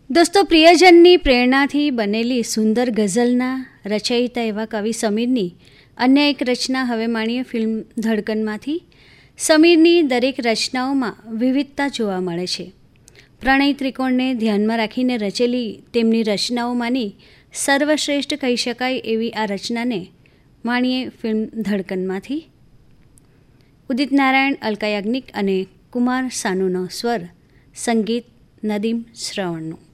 દોસ્તો, પ્રિયજનની પ્રેરણાથી બનેલી સુંદર ગઝલના રચયિતા એવા કવિ સમીરની અન્ય એક રચના હવે માણીએ ફિલ્મ ધડકનમાંથી. સમીરની દરેક રચનાઓમાં વિવિધતા જોવા મળે છે. પ્રણય ત્રિકોણને ધ્યાનમાં રાખીને રચેલી તેમની રચનાઓમાંની સર્વશ્રેષ્ઠ કહી શકાય એવી આ રચનાને માણીએ ફિલ્મ ધડકનમાંથી. ઉદિત નારાયણ, અલકા યાજ્ઞિક અને કુમાર સાનુનો સ્વર, સંગીત નદીમ શ્રવણનું.